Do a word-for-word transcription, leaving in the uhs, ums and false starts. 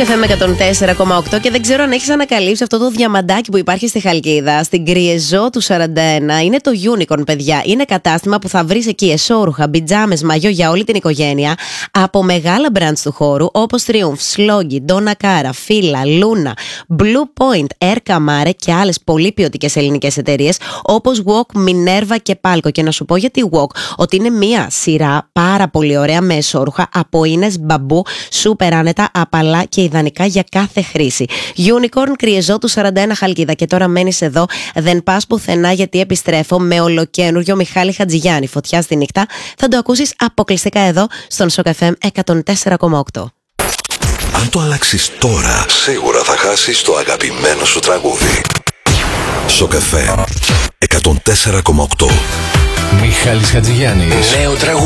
Σοκ εφ εμ εκατόν τέσσερα κόμμα οκτώ και δεν ξέρω αν έχεις ανακαλύψει αυτό το διαμαντάκι που υπάρχει στη Χαλκίδα, στην Κριεζό του σαράντα ένα. Είναι το Unicorn, παιδιά. Είναι κατάστημα που θα βρεις εκεί εσώρουχα, μπιτζάμες, μαγιό για όλη την οικογένεια από μεγάλα brands του χώρου όπως Triumph, Sloggy, Donna Cara, Fila, Luna, Blue Point, Air Camare και άλλες πολύ ποιοτικές ελληνικές εταιρείες όπως Walk, Minerva και Palco. Και να σου πω για τη Walk ότι είναι μια σειρά πάρα πολύ ωραία με εσώρουχα από ίνες, μπαμπού, σούπερ άνετα, απαλά και ιδανικά για κάθε χρήση. Unicorn, Κριεζό του σαράντα ένα Χαλκίδα. Και τώρα μένεις εδώ, δεν πας πουθενά γιατί επιστρέφω με ολοκένουργιο Μιχάλη Χατζηγιάννη. Φωτιά στη νύχτα. Θα το ακούσεις αποκλειστικά εδώ στον Σοκ εφ εμ εκατόν τέσσερα κόμμα οκτώ. Αν το αλλάξεις τώρα, σίγουρα θα χάσεις το αγαπημένο σου τραγούδι. Σοκ εφ εμ εκατόν τέσσερα κόμμα οκτώ. Μιχάλης Χατζηγιάννης. Νέο τραγούδι.